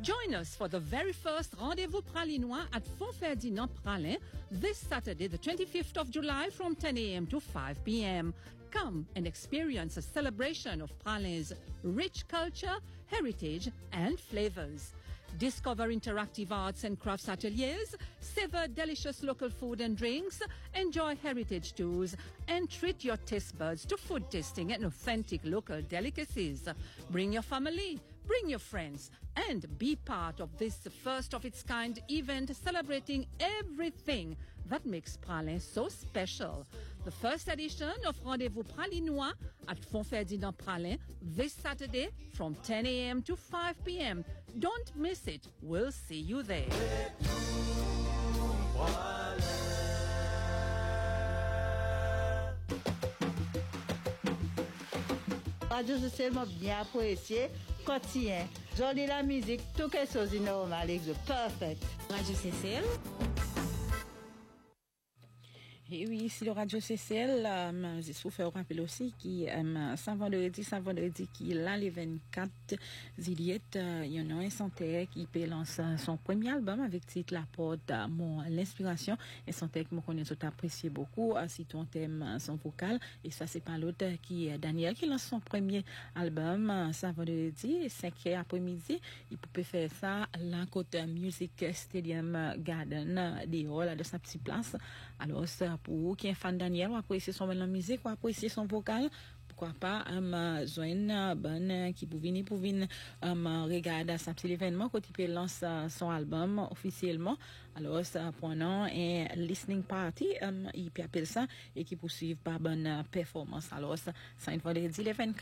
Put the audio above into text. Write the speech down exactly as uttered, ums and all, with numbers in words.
Join us for the very first Rendezvous Pralinois at Font Ferdinand Pralin this Saturday, the twenty-fifth of July from ten a.m. to five p.m. Come and experience a celebration of Pralin's rich culture, heritage, and flavors. Discover interactive arts and crafts ateliers, savor delicious local food and drinks, enjoy heritage tours, and treat your taste buds to food tasting and authentic local delicacies. Bring your family, bring your friends, and be part of this first of its kind event celebrating everything that makes Pralin so special. The first edition of Rendezvous Pralinois at Font Ferdinand Pralin this Saturday from ten a.m. to five p.m. Don't miss it. We'll see you there. Radio C C L m'a bien apprécié. Quotidien. Jolie la musique, tout quelque chose de normal, perfect. Radio C C L. Et oui, ici le Radio C C L, euh, je souffre au rappel aussi qui euh, saint vendredi, saint vendredi qui là le vingt-quatre juillet, euh, il y en a un santé qui peut lancer son premier album avec titre La Porte, euh, mon l'inspiration et santé que moi connais tout apprécié beaucoup, euh, si ton thème euh, son vocal et ça c'est pas l'autre qui est Daniel qui lance son premier album euh, saint vendredi cinq heures après-midi, il peut faire ça là côté Music Stadium Garden dehors là de sa petite place. Alors ça pour vous qui est fan Daniel, ou apprécier son la musique, ou apprécier son vocal, pourquoi pas um, joindre ben qui pour venir pour venir um, regarder sa petit événement quand il peut lancer son album officiellement. Alors ça pendant un listening party, um, il peut appeler ça et qui poursuivre par bonne performance. Alors ça ça une fois le vingt-quatre